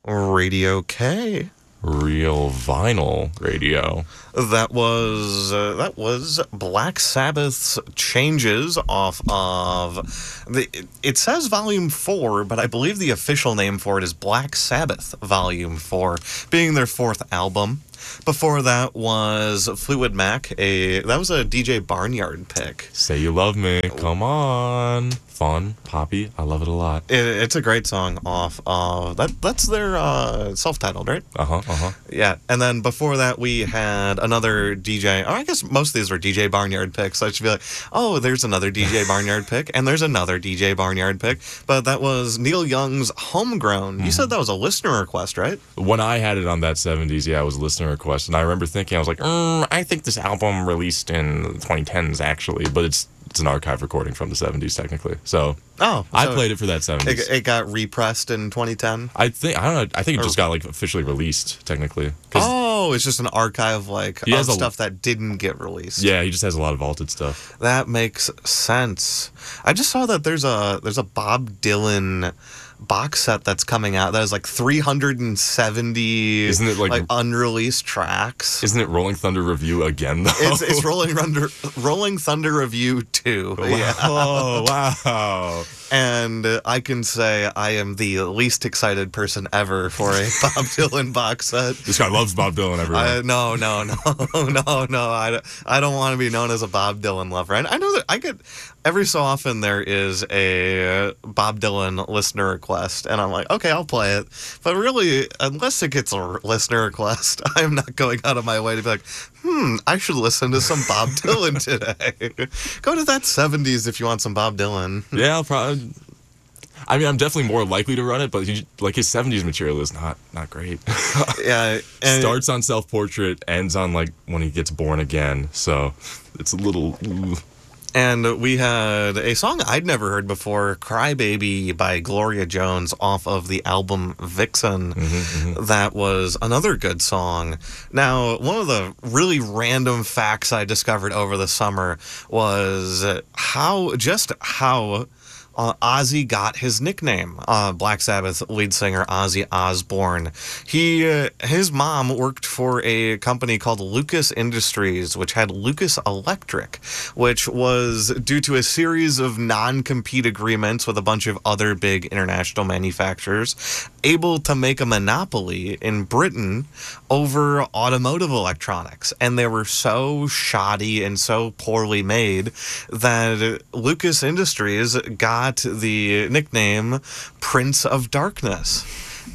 Radio K. Real Vinyl Radio. That was Black Sabbath's Changes off of it says Volume 4, but I believe the official name for it is Black Sabbath Volume 4, being their fourth album. Before that was Fleetwood Mac. That was a DJ Barnyard pick. Say You Love Me. Come on. Fun, poppy. I love it a lot. It's a great song off of that's their self-titled, right? Yeah. And then before that we had another DJ. I guess most of these were DJ Barnyard picks. So I should be like, oh, there's another DJ Barnyard pick, and there's another DJ Barnyard pick. But that was Neil Young's Homegrown. You said that was a listener request, right? When I had it on that 70s, yeah, it was a listener request. And I remember thinking, I was like, I think this album released in the 2010s, actually. But it's an archive recording from the 70s, technically. So I played it for that 70s. It got repressed in 2010? I don't know. I think it just got like officially released, technically. Oh, it's just an archive of stuff that didn't get released. Yeah, he just has a lot of vaulted stuff. That makes sense. I just saw that there's a Bob Dylan box set that's coming out that is like 370 isn't it like unreleased tracks. Isn't it Rolling Thunder Review again, though? It's Rolling Thunder Review 2. Wow. Yeah. Oh, wow. And I can say I am the least excited person ever for a Bob Dylan box set. This guy loves Bob Dylan, everyone. No. I don't want to be known as a Bob Dylan lover. I know that I get every so often there is a Bob Dylan listener request, and I'm like, okay, I'll play it. But really, unless it gets a listener request, I'm not going out of my way to be like, I should listen to some Bob Dylan today. Go to that 70s if you want some Bob Dylan. Yeah, I'll probably. I mean, I'm definitely more likely to run it, but his 70s material is not great. Yeah, starts on Self-Portrait, ends on like when he gets born again. So it's a little. And we had a song I'd never heard before, Cry Baby by Gloria Jones off of the album Vixen. That was another good song. Now, one of the really random facts I discovered over the summer was how Ozzy got his nickname. Black Sabbath lead singer Ozzy Osbourne. His mom worked for a company called Lucas Industries, which had Lucas Electric, which was due to a series of non-compete agreements with a bunch of other big international manufacturers, able to make a monopoly in Britain over automotive electronics. And they were so shoddy and so poorly made that Lucas Industries got the nickname Prince of Darkness.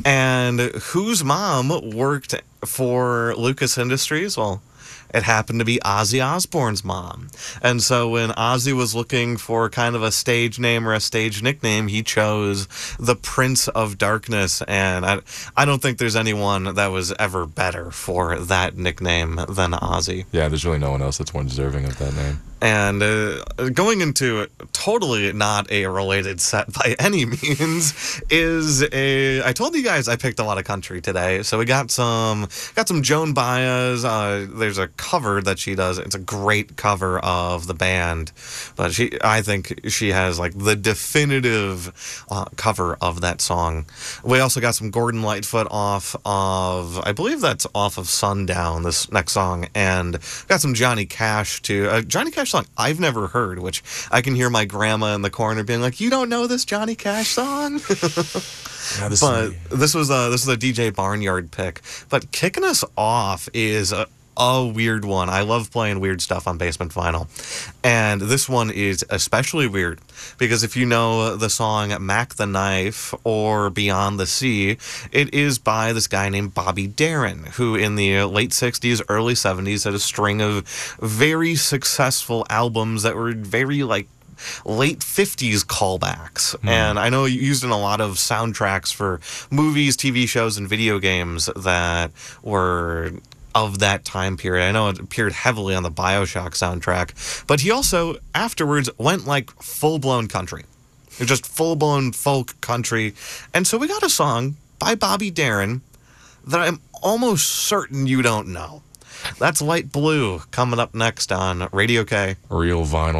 And whose mom worked for Lucas Industries? Well, it happened to be Ozzy Osbourne's mom. And so when Ozzy was looking for kind of a stage name or a stage nickname, he chose the Prince of Darkness. And I don't think there's anyone that was ever better for that nickname than Ozzy. Yeah, there's really no one else that's more deserving of that name. And going into totally not a related set by any means is I told you guys I picked a lot of country today. So we got some Joan Baez. There's a cover that she does. It's a great cover of the band, but I think she has like the definitive cover of that song. We also got some Gordon Lightfoot off of, I believe that's off of Sundown, this next song, and got some Johnny Cash too. Johnny Cash song I've never heard, which I can hear my grandma in the corner being like, "You don't know this Johnny Cash song?" Yeah, this was a DJ Barnyard pick. But kicking us off is a weird one. I love playing weird stuff on Basement Vinyl. And this one is especially weird because if you know the song Mac the Knife or Beyond the Sea, it is by this guy named Bobby Darin, who in the late 60s, early 70s had a string of very successful albums that were very like late 50s callbacks. And I know you used in a lot of soundtracks for movies, TV shows, and video games that were of that time period. I know it appeared heavily on the BioShock soundtrack, but he also afterwards went like full-blown country. Just full-blown folk country. And so we got a song by Bobby Darin that I'm almost certain you don't know. That's Light Blue coming up next on Radio K. Real Vinyl.